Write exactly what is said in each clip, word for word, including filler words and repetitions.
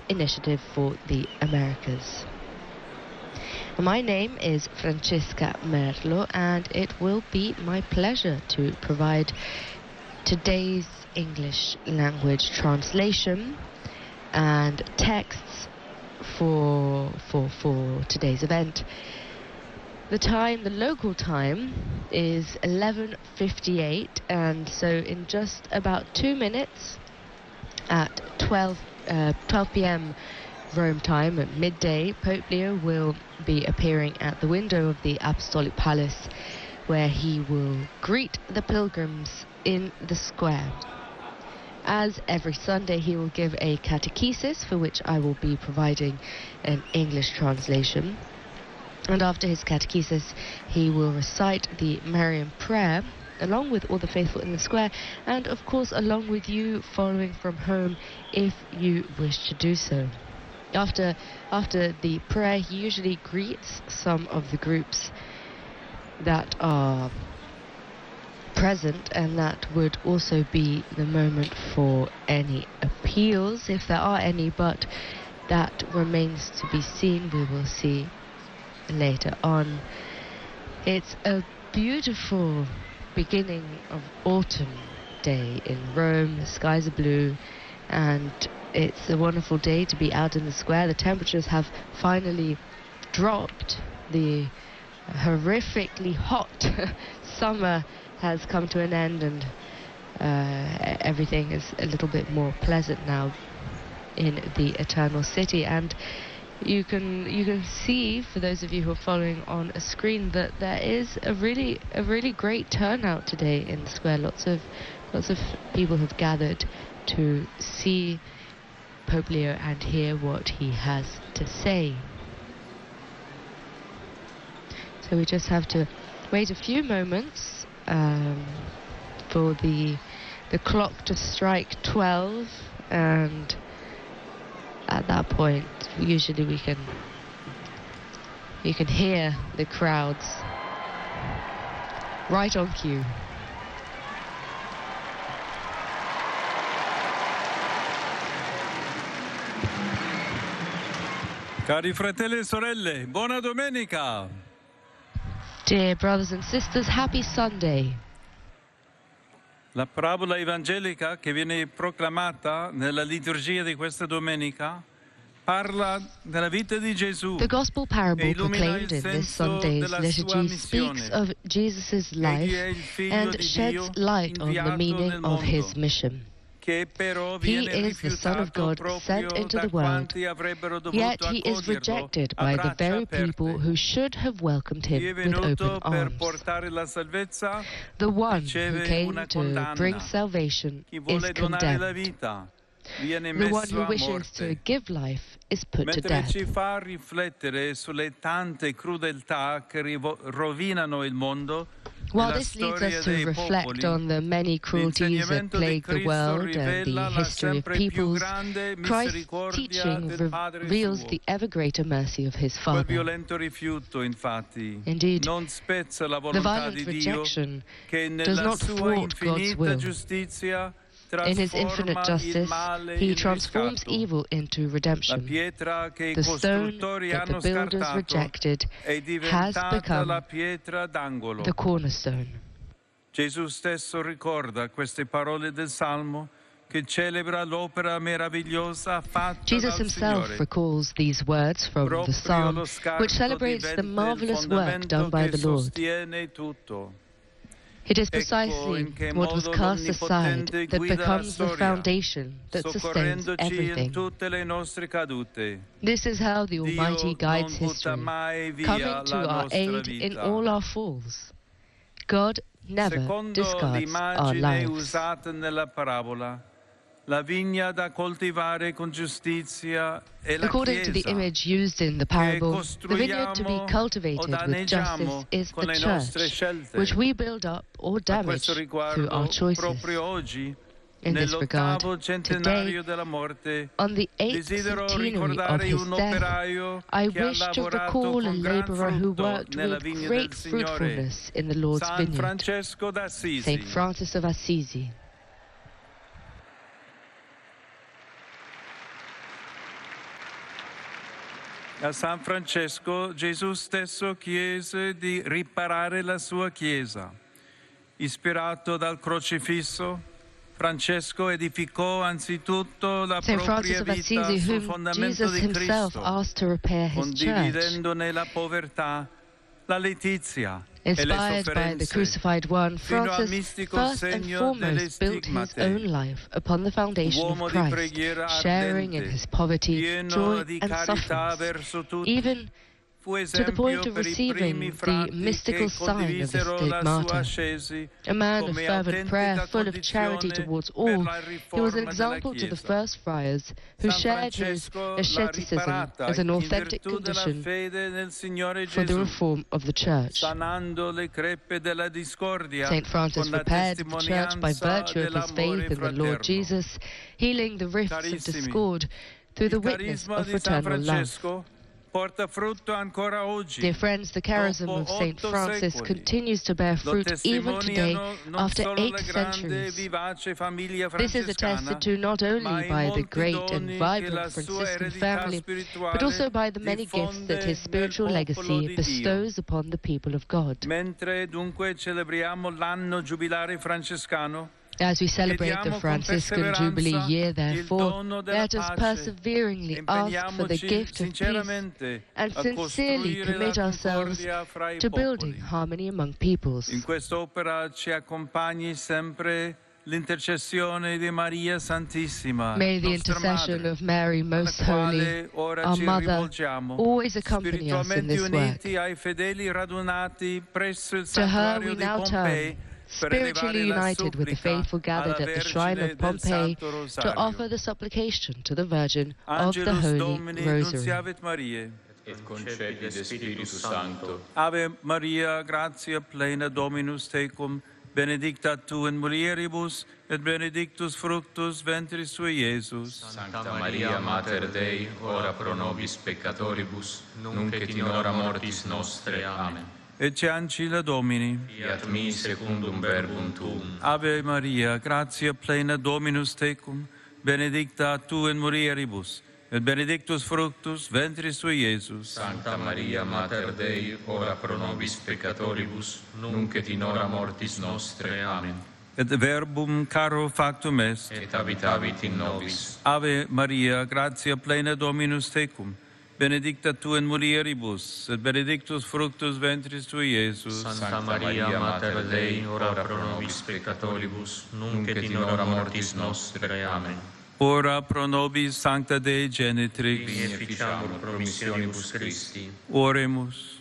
Initiative for the Americas. My name is Francesca Merlo, and it will be my pleasure to provide today's English language translation and texts for, for, for today's event. The time, the local time, is eleven fifty-eight, and so in just about two minutes at twelve p m Rome time, at midday, Pope Leo will be appearing at the window of the Apostolic Palace, where he will greet the pilgrims in the square. As every Sunday, he will give a catechesis, for which I will be providing an English translation. And after his catechesis, he will recite the Marian prayer, along with all the faithful in the square, and of course along with you following from home if you wish to do so. After, after the prayer, he usually greets some of the groups that are present, and that would also be the moment for any appeals, if there are any, but that remains to be seen. We will see later on. It's a beautiful beginning of autumn day in Rome. The skies are blue, and it's a wonderful day to be out in the square. The temperatures have finally dropped. The horrifically hot summer has come to an end, and uh, everything is a little bit more pleasant now in the Eternal City. And you can you can see, for those of you who are following on a screen, that there is a really a really great turnout today in the square. Lots of lots of people have gathered to see Pope Leo and hear what he has to say. So we just have to wait a few moments um, for the the clock to strike twelve, and at that point usually we can you can hear the crowds right on cue. Cari fratelli e sorelle, buona domenica! Dear brothers and sisters, happy Sunday. La parabola evangelica che viene proclamata nella liturgia di questa domenica parla della vita di Gesù. The gospel parable proclaimed in this Sunday's liturgy speaks of Jesus' life and sheds light on the meaning of his mission. He is the Son of God sent into the world, yet he is rejected by the very people who should have welcomed him with open arms. The one who came to bring salvation is condemned. The one who wishes to give life is put to death. Ci fa riflettere sulle tante crudeltà che rovinano il mondo. While this leads us to reflect on the many cruelties that plague the world and the history of peoples, Christ's teaching reveals the ever greater mercy of his Father. Indeed, the violent rejection does not thwart God's will. In his infinite justice, he transforms evil into redemption. The stone that the builders rejected has become the cornerstone. Gesù stesso ricorda queste parole del Salmo che celebra l'opera meravigliosa fatta Jesus himself recalls these words from the Psalm, which celebrates the marvelous work done by the Lord. It is precisely what was cast aside that becomes the foundation that sustains everything. This is how the Almighty guides history, coming to our aid in all our falls. God never discards our lives. According to the image used in the parable, the vineyard to be cultivated with justice is the church, which we build up or damage through our choices. In this regard, today, on the eighth centenary of his death, I wish to recall a labourer who worked with great fruitfulness in the Lord's vineyard, Saint Francis of Assisi. A San Francesco Gesù stesso chiese di riparare la sua Chiesa. Ispirato dal crocifisso, Francesco edificò anzitutto la Saint propria Francis of vita Assisi, sul whom fondamento Jesus di himself Cristo, asked to repair his church, condividendone la povertà, la letizia e le inspired by the sofferenze, crucified one, fino al Francis mistico first and segno delle foremost built his stigmate. own life upon the foundation Uomo of di Christ, preghiera sharing in ardente, his poverty, pieno joy di and carità sufferings, verso tutti, even fu to the point esempio of per i receiving primi the frati mystical che sign of the condivisero la sua stigmata. ascesi A man of come fervent prayer, autentica full of charity condizione towards per all, la he was an riforma della example to the Chiesa. first friars who San shared his Francesco l'ha asceticism riparata as an in authentic virtù della condition fede nel Signore for the Gesù, reform of the church. sanando le crepe della discordia Saint Francis con la repaired the church by testimonianza virtue of his dell'amore faith in the Lord fraterno. Jesus, healing the rifts of Carissimi, discord through the Il witness carisma of di San fraternal love. Francesco porta frutto ancora oggi. Dear friends, the charism Dopo of Saint otto Francis secoli, continues to bear lo fruit even today testimoniano non after solo eight la grande centuries. vivace famiglia This is francescana, attested to not ma only i by the molti great and doni che la vibrant sua Franciscan eredità family, spirituale but also by the many gifts that his diffonde spiritual nel popolo legacy di bestows upon the people of God. Mentre dunque celebriamo l'anno giubilare francescano, As we celebrate the chiediamo con Franciscan Jubilee perseveranza year, il therefore, dono della let us pace. perseveringly ask for the Impegniamoci gift of peace sinceramente and a sincerely costruire commit la ourselves concordia fra i to building popoli. harmony among peoples. In quest'opera ci accompagni sempre l'intercessione di Maria Santissima, May the nostra intercession madre, of Mary Most alla Holy, quale ora our ci Mother, rivolgiamo, always accompany us in spiritualmente this work. uniti ai fedeli radunati presso il To her santuario we di now Pompei, turn, per elevare spiritually la united with the supplica faithful gathered alla at the shrine Vergine of del Pompeii, Santo to Rosario. offer the supplication to the Virgin of the Angelus Holy Domini Rosary. Nunciavit Mariae. Et concepit Spiritus Sancto. Ave Maria, gratia plena Dominus tecum, benedicta tu in mulieribus, et benedictus fructus ventris tui, Iesus. Sancta Maria, Mater Dei, ora pro nobis peccatoribus, nunc et in hora mortis nostre. Amen. Ecce ancilla Domini. Fiat mi secundum verbum tuum. Ave Maria, gratia plena Dominus tecum, benedicta tu in mulieribus, et benedictus fructus ventris tui, Iesus. Sancta Maria, Mater Dei, ora pro nobis peccatoribus, nunc et in hora mortis nostre. Amen. Et verbum caro factum est. Et habitavit in nobis. Ave Maria, gratia plena Dominus tecum, benedicta tu in mulieribus, et benedictus fructus ventris tui, Iesus. Sancta Maria, Mater Dei, ora pro nobis peccatoribus, nunc et in hora mortis nostre. Amen. Ora pro nobis Sancta Dei Genitrix. Beneficiamur promissionibus Christi. Oremus.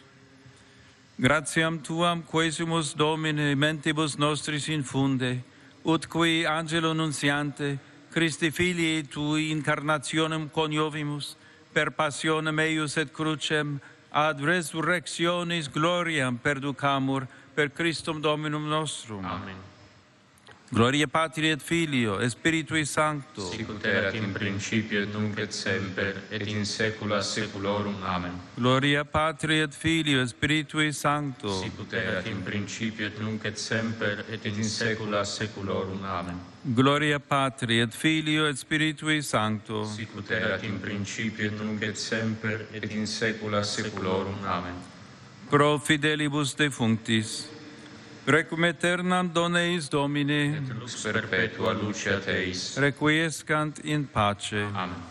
Gratiam tuam quesimus Domine mentibus nostris infunde, ut qui angelo nunciante, Christi filii tui incarnationem coniovimus, per passionem eius et crucem, ad resurrectionis gloriam perducamur, per Christum Dominum nostrum. Amen. Gloria Patri et Filio, et Spiritui Sancto. Sic ut erat in principio et nunc et semper, et in saecula saeculorum. Amen. Gloria Patri et Filio, et Spiritui Sancto. Sic ut erat in principio et nunc et semper, et in saecula saeculorum. Amen. Gloria Patri et Filio, et Spiritui Sancto. Sic ut erat in principio et nunc et semper, et in saecula saeculorum. Amen. Pro fidelibus defunctis, requiem aeternam dona eis Domine, Et lux perpetua luceat eis. requiescant in pace. Amen.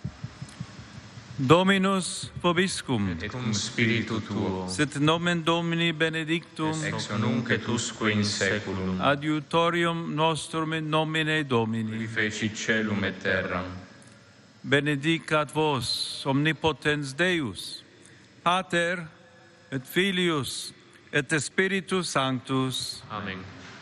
Dominus vobiscum, Et cum spiritu tuo, sit nomen Domini benedictum, ex nunc et usque in saeculum, adiutorium nostrum in nomine qui Domini. fecit caelum et terram. Benedicat vos, omnipotens Deus, Pater et Filius et Spiritus Sanctus. Amen.